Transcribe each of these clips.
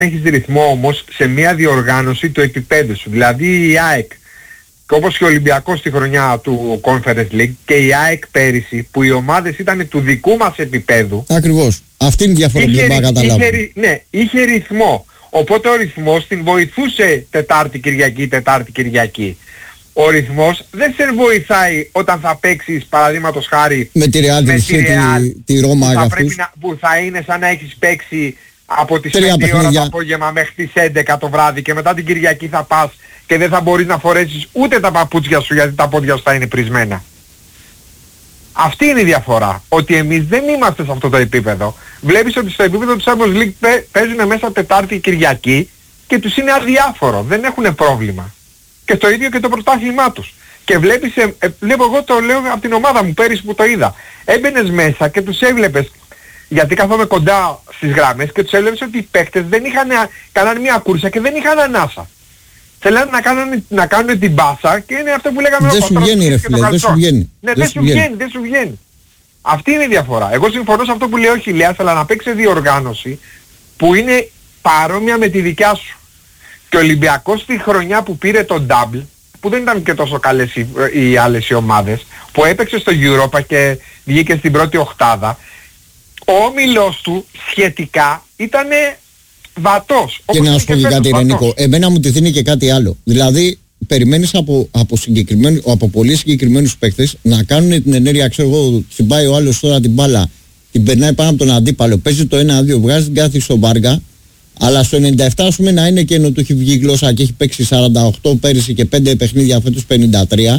έχεις ρυθμό όμως σε μια διοργάνωση του επίπεδου σου. Δηλαδή η ΑΕΚ, και όπως και ο Ολυμπιακός στη χρονιά του Conference League και η ΑΕΚ πέρυσι, που οι ομάδες ήταν του δικού μας επίπεδου. Ακριβώς. Αυτή είναι η διαφορά που δεν μπορώ να καταλάβω. Ναι, είχε ρυθμό. Οπότε ο ρυθμός την βοηθούσε Τετάρτη-Κυριακή. Ο ρυθμός δεν σε βοηθάει όταν θα παίξεις, παραδείγματος χάρη, με τη Real, τη Ρώμα, που θα είναι σαν να έχεις παίξει από τις 5 ώρα το απόγευμα μέχρι τις 11 το βράδυ και μετά την Κυριακή θα πας και δεν θα μπορείς να φορέσεις ούτε τα παπούτσια σου γιατί τα πόδια σου θα είναι πρισμένα. Αυτή είναι η διαφορά. Ότι εμείς δεν είμαστε σε αυτό το επίπεδο. Βλέπεις ότι στο επίπεδο του Champions League παίζουν μέσα Τετάρτη Κυριακή και τους είναι αδιάφορο. Δεν έχουν πρόβλημα. Και το ίδιο και το πρωτάθλημά τους. Και βλέπω εγώ το λέω από την ομάδα μου πέρυσι που το είδα. Έμπαινες μέσα και τους έβλεπες, γιατί καθόμαι κοντά στις γράμμες και τους έβλεπες ότι οι παίκτες δεν κάνανε μια κούρσα και δεν είχαν ανάσα. Θέλανε να κάνουν την μπάσα και είναι αυτό που λέγαμε δεν σου βγαίνει ρε φίλε, δεν σου βγαίνει. Ναι, δεν σου βγαίνει. Αυτή είναι η διαφορά. Εγώ συμφωνώ σε αυτό που λέει ο Χιλιάς, αλλά να παίξει διοργάνωση που είναι παρόμοια με τη δικιά σου. Και ο Ολυμπιακός στη χρονιά που πήρε το double, που δεν ήταν και τόσο καλές οι άλλες οι ομάδες, που έπαιξε στο Europa και βγήκε στην πρώτη οκτάδα, ο όμιλος του σχετικά ήταν βατός. Και να σου πω και κάτι Ρενίκο, εμένα μου τη δίνει και κάτι άλλο. Δηλαδή περιμένεις από πολύ συγκεκριμένους παίκτες να κάνουν την ενέργεια, ξέρω εγώ, τσιμπάει ο άλλος τώρα την μπάλα, την περνάει πάνω από τον αντίπαλο, παίζει το 1-2, βγάζει την κάθε στον Βάργα, αλλά στο 97 ας πούμε να είναι και ενώ του έχει βγει γλώσσα και έχει παίξει 48 πέρυσι και 5 παιχνίδια φέτος 53,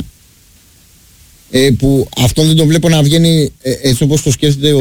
που αυτό δεν το βλέπω να βγαίνει έτσι όπως το σκέφτεται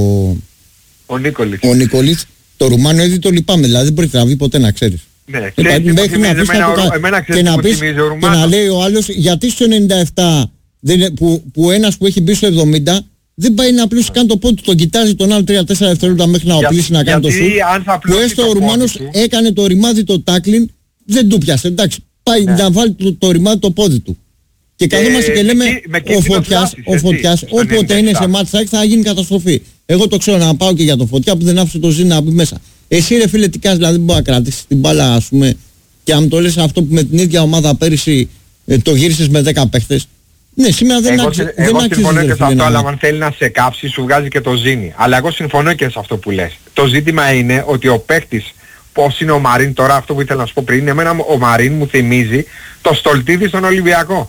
ο Νίκολιτς. Το Ρουμάνο ήδη το λυπάμαι, δηλαδή δεν μπορεί να βγει ποτέ να ξέρεις. Ναι, μέχρι να πεις και να πεις και να λέει ο άλλος γιατί στο 97 που ένας που έχει μπει στο 70 δεν πάει να πλούσει καν το πόδι του, τον κοιτάζει τον άλλο 3-4 δευτερόλεπτα μέχρι να οπλίσει να κάνει το σουτ, που έστω ο Ρουμάνος έκανε το ρημάδι το τάκλιν, δεν του πιάσε, εντάξει, πάει να βάλει το ρημάδι το πόδι του. Και καθόμαστε και λέμε ο Φωτιάς όποτε είναι σε μάτσα θα γίνει καταστροφή. Εγώ το ξέρω να πάω και για το Φωτιά που δεν άφησε το Ζήνη να μπει μέσα. Εσύ ρε φίλε τι κάνεις, δηλαδή δεν μπορεί να κρατήσεις την μπάλα ας πούμε και αν το λες αυτό που με την ίδια ομάδα πέρυσι το γύρισες με 10 παίχτες. Ναι, σήμερα δεν αξίζει. Εγώ συμφωνώ και σε αυτό, αλλά αν θέλει να σε κάψει σου βγάζει και το Ζήνη. Αλλά εγώ συμφωνώ και σε αυτό που λες. Το ζήτημα είναι ότι ο παίκτης, πώς είναι ο Μαρίν τώρα, αυτό που ήθελα να σου πω πριν, εμένα ο Μαρίν μου θυμίζει το Στολτίδη στον Ολυμπιακό.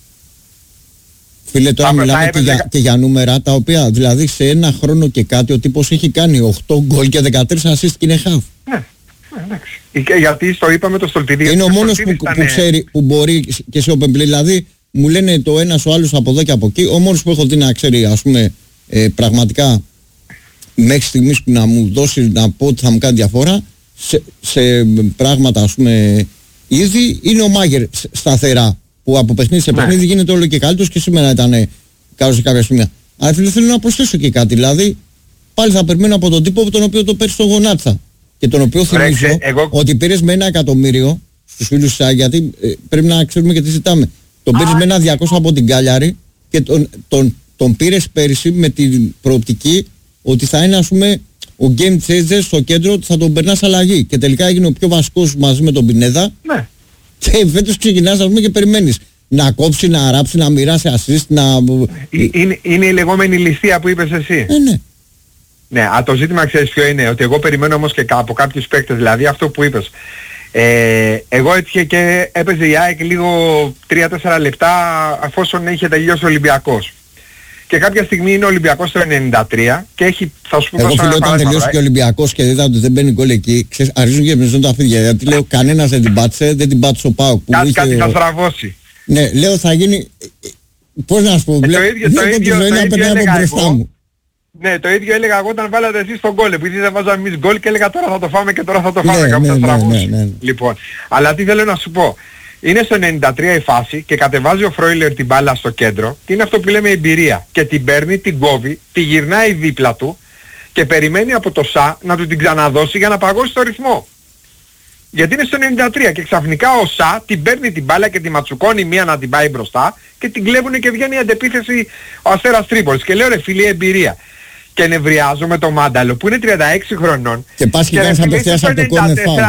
Φίλε, τώρα μιλάμε και για νούμερα τα οποία δηλαδή σε ένα χρόνο και κάτι ο τύπος έχει κάνει 8 γκολ και 13 assist και είναι half. Ναι, εντάξει. Γιατί το είπαμε το Στολτίδη. Είναι ο μόνος που ξέρει, που μπορεί και σε open play, δηλαδή μου λένε το ένας ο άλλος από εδώ και από εκεί, ο μόνος που έχω δει να ξέρει ας πούμε πραγματικά μέχρι στιγμής που να μου δώσει να πω ότι θα μου κάνει διαφορά σε πράγματα ας πούμε ήδη είναι ο Μάγερ σταθερά. Που από παιχνίδι σε παιχνίδι γίνεται όλο και καλύτερος και σήμερα ήταν καλός σε κάποια σημεία. Αλλά θέλω να προσθέσω και κάτι. Δηλαδή, πάλι θα περιμένω από τον τύπο τον οποίο το παίρνει στο γονάτσα. Και τον οποίο θυμίζω ότι πήρες με 1 εκατομμύριο στους φίλους σας, γιατί πρέπει να ξέρουμε και τι ζητάμε. Τον πήρες με 1.200 από την Κάλιαρη και τον πήρες πέρυσι με την προοπτική ότι θα είναι ας πούμε ο game changer στο κέντρο, ότι θα τον περνάς αλλαγή. Και τελικά έγινε ο πιο βασικός μαζί με τον Πινέδα. Ναι. Και φέτος ξεκινάς ας πούμε και περιμένεις να κόψει, να αράψει, να μοιράσει assist, να... Είναι η λεγόμενη ληστεία που είπες εσύ. Ναι. Ναι, το ζήτημα ξέρεις ποιο είναι, ότι εγώ περιμένω όμως και από κάποιους παίκτες, δηλαδή αυτό που είπες. Εγώ έτυχε και έπαιζε η ΑΕΚ λίγο 3-4 λεπτά αφόσον είχε τελειώσει ο Ολυμπιακός. Και κάποια στιγμή είναι ο Ολυμπιακός στο 93 και έχει, θα σου πω εγώ φίλε όταν τελειώσει και ο Ολυμπιακός και είδα ότι δεν μπαίνει γκολ εκεί, αρχίζουν και εμπνεζούν τα φίδια, γιατί λέω κανένας δεν την πάτησε, δεν την πάτησε ο ΠΑΟΚ. Κάτι θα στραβώσει. Ναι, λέω θα γίνει, πώς να σου πω, βλέπω τη ζωή να περνάει από μπροστά μου. Ναι, το ίδιο έλεγα εγώ όταν βάλατε εσείς τον γκολ, επειδή δεν βάζαμε εμείς γκολ και έλεγα τώρα θα το φάμε και τώρα θα το φάμε, κάπου θα στραβώσει. Λοιπόν, αλλά τι θέλω να σου πω. Είναι στο 93 η φάση και κατεβάζει ο Φρόιλερ την μπάλα στο κέντρο και είναι αυτό που λέμε εμπειρία. Και την παίρνει, την κόβει, τη γυρνάει δίπλα του και περιμένει από το Σα να του την ξαναδώσει για να παγώσει το ρυθμό. Γιατί είναι στο 93 και ξαφνικά ο Σα την παίρνει την μπάλα και τη ματσουκώνει μία να την πάει μπροστά και την κλέβουνε και βγαίνει η αντεπίθεση ο Αστέρας Τρίπολης. Και λέω ρε φίλοι εμπειρία. και νευριάζω με το Μάνταλο που είναι 36 χρονών. Και πας και κάνεις απευθείας από το corner foul.